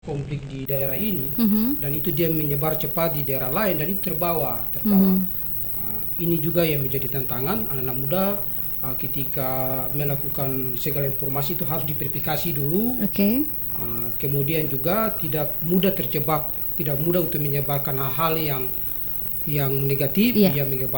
konflik di daerah ini, dan itu dia menyebar cepat di daerah lain dan itu terbawa. Ini juga yang menjadi tantangan anak-anak muda ketika melakukan segala informasi itu harus diverifikasi dulu. Kemudian juga tidak mudah terjebak, tidak mudah untuk menyebarkan hal-hal yang negatif, yang